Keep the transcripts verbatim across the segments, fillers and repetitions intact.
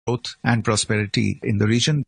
growth and prosperity in the region.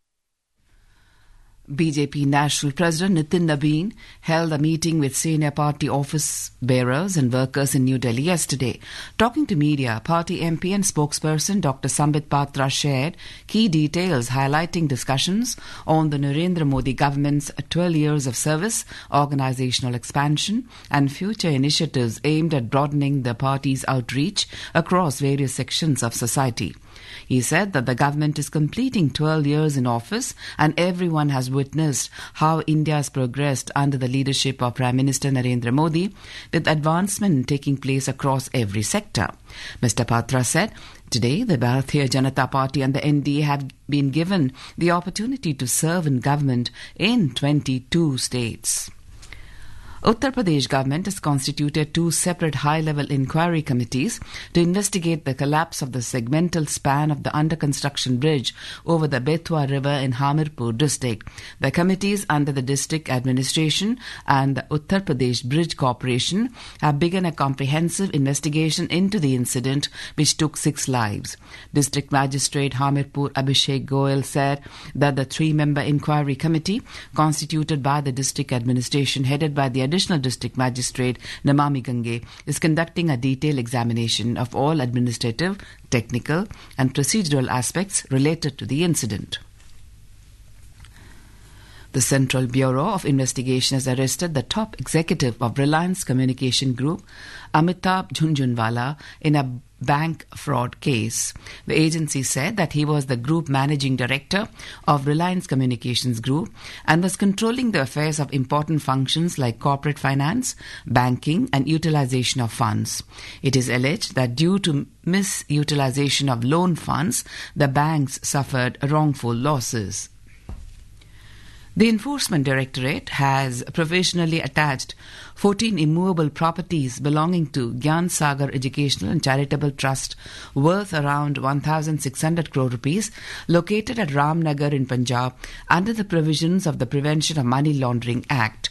B J P National President Nitin Nabin held a meeting with senior party office bearers and workers in New Delhi yesterday. Talking to media, party M P and spokesperson Doctor Sambit Patra shared key details highlighting discussions on the Narendra Modi government's twelve years of service, organizational expansion and future initiatives aimed at broadening the party's outreach across various sections of society. He said that the government is completing twelve years in office and everyone has witnessed how India has progressed under the leadership of Prime Minister Narendra Modi, with advancement taking place across every sector. Mister Patra said, today the Bharatiya Janata Party and the N D A have been given the opportunity to serve in government in twenty-two states. Uttar Pradesh government has constituted two separate high-level inquiry committees to investigate the collapse of the segmental span of the under-construction bridge over the Betwa River in Hamirpur district. The committees under the district administration and the Uttar Pradesh Bridge Corporation have begun a comprehensive investigation into the incident, which took six lives. District Magistrate Hamirpur Abhishek Goyal said that the three-member inquiry committee, constituted by the district administration headed by the Additional District Magistrate Namami Gange, is conducting a detailed examination of all administrative, technical and procedural aspects related to the incident. The Central Bureau of Investigation has arrested the top executive of Reliance Communication Group, Amitabh Jhunjhunwala, in a bank fraud case. The agency said that he was the group managing director of Reliance Communications Group and was controlling the affairs of important functions like corporate finance, banking and utilization of funds. It is alleged that due to misutilization of loan funds, the banks suffered wrongful losses. The Enforcement Directorate has provisionally attached fourteen immovable properties belonging to Gyan Sagar Educational and Charitable Trust worth around one thousand six hundred crore rupees located at Ramnagar in Punjab under the provisions of the Prevention of Money Laundering Act.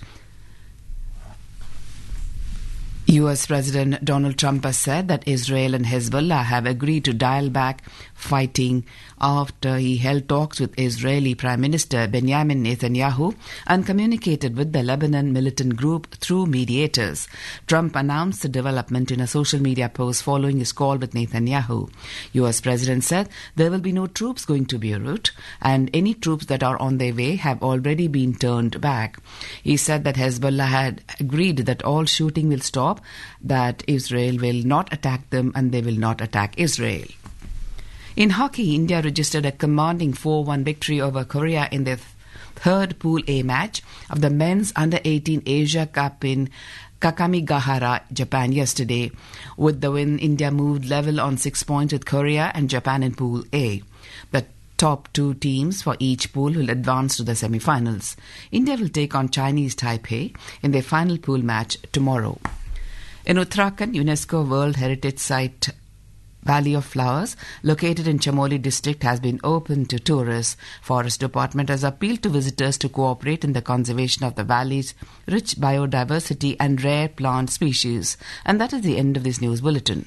U S President Donald Trump has said that Israel and Hezbollah have agreed to dial back fighting after he held talks with Israeli Prime Minister Benjamin Netanyahu and communicated with the Lebanon militant group through mediators. Trump announced the development in a social media post following his call with Netanyahu. U S President said there will be no troops going to Beirut and any troops that are on their way have already been turned back. He said that Hezbollah had agreed that all shooting will stop, that Israel will not attack them and they will not attack Israel. In hockey, India registered a commanding four one victory over Korea in their third Pool A match of the men's under eighteen Asia Cup in Kakamigahara, Japan yesterday. With the win, India moved level on six points with Korea and Japan in Pool A. The top two teams for each pool will advance to the semi-finals. India will take on Chinese Taipei in their final pool match tomorrow. In Uttarakhand, UNESCO World Heritage Site Valley of Flowers, located in Chamoli district, has been opened to tourists. Forest Department has appealed to visitors to cooperate in the conservation of the valley's rich biodiversity and rare plant species. And that is the end of this news bulletin.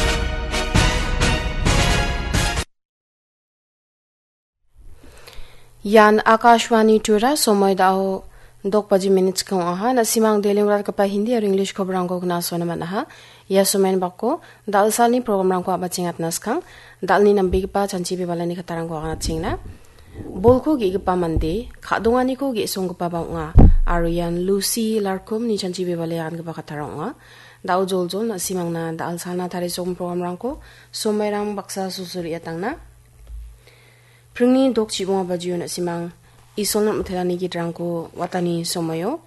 Yan Akashwani Tura Somoidao Dok Paji minutes kong aha na simang deling rat kapa Hindi or English ko brang ko na so naman aha ya sumen bako dal sani program rang ko abachingat naskang dal ni nambig pa chanchi be balani katarang ko angat chingna bol ko gi pa mande khadungani ko gi song pa ba nga Arian Lucy Larkum ni chanchi be balayan ka katarang nga dau jol jol na simang na dal sana thari som program rang ko somai rang baksa susuri atang na pringni dok chibong abajiyo na simang Isol na matelani gidrang ko watani somayo.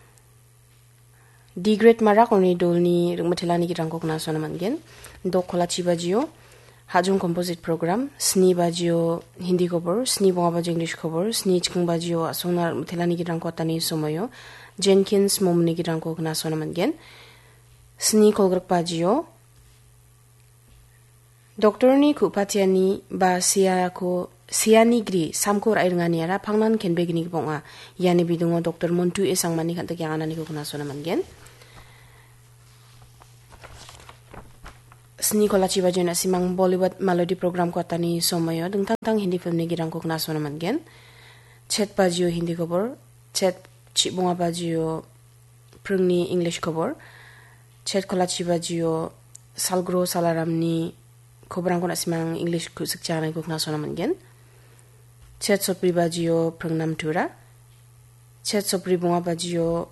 Di great marakoni dolni matelani gidrang ko knaso naman gen. Dok kolachi bajiyo. Hajung composite program. Sni bajiyo Hindi cover. Sni bonga bajiyo English cover. Sni chikung bajiyo asona matelani gidrang ko watani somayo. Jenkins momni gidrang ko knaso naman gen. Sni kolgrak bajiyo. Doktor ni kupatiani ba siya ko Siani gri samko rai ngani ara phangnan kenbe gini bonga yani bidungo Doctor Montu esang mani khantak yang anani ko kuna sona mangen Sni kolachi baju na simang Bollywood melody program ko tani somayo deng tang tang Hindi film ni girang ko kena sona mangen. Chat baju Hindi khobor, chat chi bunga baju prungni English khobor, chat kolachi baju salgro salaram ni khobrang ko na simang English ku sikchana ko kena sona mangen. Chat sopri baju prungnam tura, chat sopri bunga baju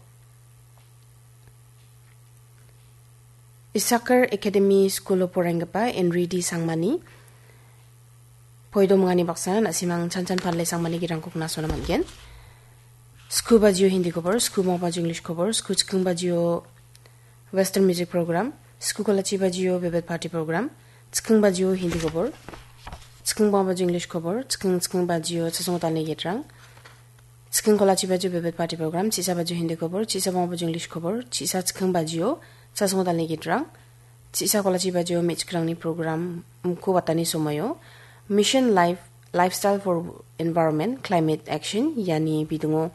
Isakar Academy School of Porangapa Enridi Sangmani Poido mangani baksana na simang chan-chan panle sangmani girang ko kena sona mangen. School baju Hindi cover, school mo baju English cover, school chikung baju Western music program, school kolachi baju Vivid Party program, chikung baju Hindi cover, chikung mo baju English cover, chikung chikung baju chasong talne gitrang, chikung kolachi baju Vivid Party program, chisa baju Hindi cover, chisa mo baju English cover, chisa chikung baju Sasong dalni gitrang, chisa kolachi baju mitch krangni program ko watani somayo, Mission Life Lifestyle for Environment Climate Action yani bidungo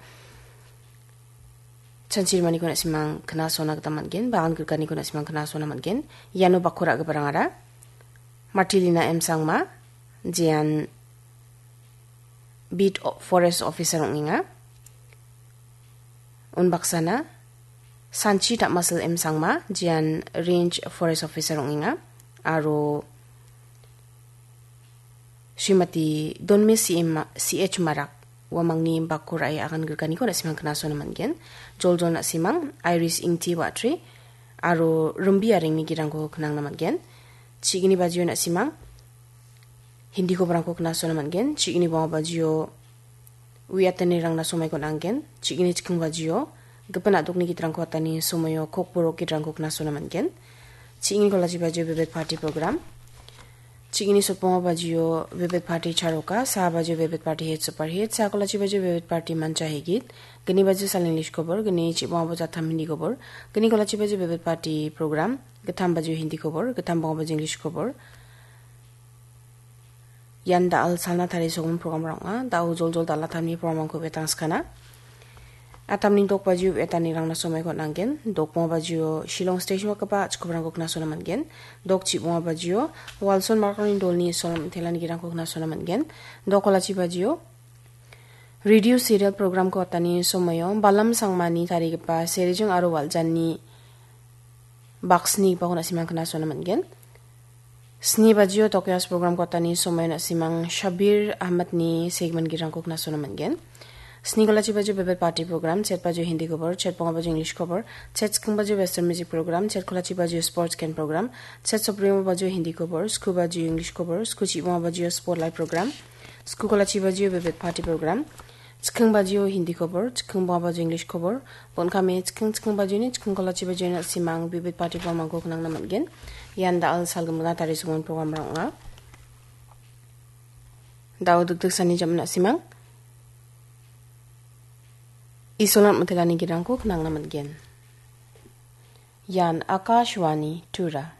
chansir mani ko na simang kena sona kataman gen, bahan kirkani ko na simang kena sona man gen, yano bakura ke barangara, Martilina M Sangma, jian Beat Forest Officer nginga, un baksana Sanchi tak masal M Sangma, jian Range Forest Officer nginga, aro Srimati Donme C H Marak, wamangni bakurai akan gerkani ko na simang kena sona mangen, jol-jol na simang Iris Ingti Watri, aro rumbi aring ni girang ko kenang na mangen, cigini baju na simang Hindi ko barang ko kena sona mangen, cigini bawa baju wiatani rang na somai ko nanggen, cigini cikeng baju Gapan aduk ni kitrang ko tani sumayo kok puro kitrang ko kena sona mangen. Cingin ko laji baju Vivid Party program. Cingini soponga baju Vivid Party charoka, sa baju Vivid Party hit super hit, sa ko laji baju Vivid Party mancha higit. Gani baju sal English cover, gani cibonga baju atam Hindi cover. Gani ko laji baju Vivid Party program, gatam baju Hindi cover, gatam bonga baju English cover. Yan daal salna tari sogun program ranga, dao jol jol dala tamni program ko betang skana. Atam ning dok baju etani rang na somai ko nanggen, dok mo baju Shillong station ka pa chkubrang ko na sona mangen, dok chi mo baju Walson markon dolni solam telan girang ko na sona mangen, dok kola chi baju radio serial program ko tani somayo balam sangmani tari pa serijung aro waljanni baksni pa ko na simang kana sona mangen. Sni baju Tokyas program ko tani somayo na simang Shabir Ahmad ni segment girang ko na sona mangen. Sni kolachi baju Vivid Party program, chat baju Hindi cover, chat ponga baju English cover, chat skung baju Western music program, chat kolachi baju sports can program, chat supremo baju Hindi cover, sku baju English cover, sku chi ponga baju spotlight program, sku kolachi baju Vivid Party program, skung baju Hindi cover, skung ponga baju English cover, pon kami skung skung baju ni skung kolachi baju na simang Vivid Party program ko kunang naman gen, yan daal salgam na tari sumun program ranga, daw dugdug sani jam na simang. Isolat matelani girang ko kenang naman gen. Yan Akashwani Tura.